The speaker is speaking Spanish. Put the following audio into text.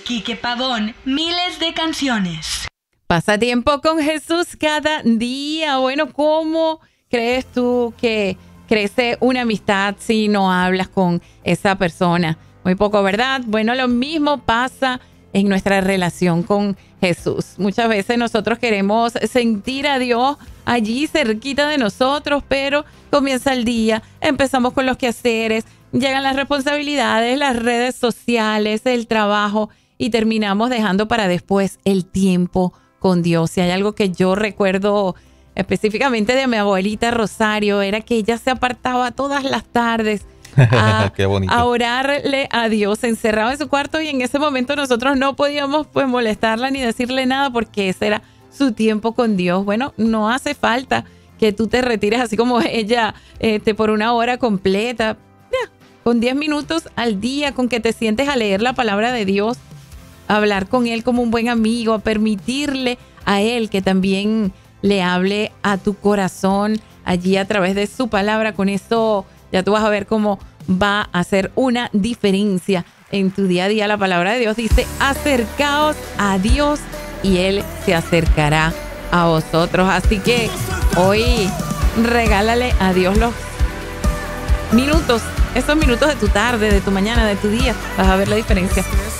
Quique Pavón, miles de canciones. Pasa tiempo con Jesús cada día. Bueno, ¿cómo crees tú que crece una amistad si no hablas con esa persona? Muy poco, ¿verdad? Bueno, lo mismo pasa en nuestra relación con Jesús. Muchas veces nosotros queremos sentir a Dios allí cerquita de nosotros, pero comienza el día, empezamos con los quehaceres, llegan las responsabilidades, las redes sociales, el trabajo y terminamos dejando para después el tiempo con Dios. Si hay algo que yo recuerdo específicamente de mi abuelita Rosario, era que ella se apartaba todas las tardes Qué bonito. a orarle a Dios, se encerraba en su cuarto y en ese momento nosotros no podíamos pues molestarla ni decirle nada porque ese era su tiempo con Dios. Bueno, no hace falta que tú te retires así como ella por una hora completa. Ya, con 10 minutos al día, con que te sientes a leer la palabra de Dios, a hablar con Él como un buen amigo, a permitirle a Él que también le hable a tu corazón allí a través de su palabra. Con eso ya tú vas a ver cómo va a hacer una diferencia en tu día a día. La palabra de Dios dice: acercaos a Dios y Él se acercará a vosotros. Así que hoy regálale a Dios los minutos, esos minutos de tu tarde, de tu mañana, de tu día. Vas a ver la diferencia.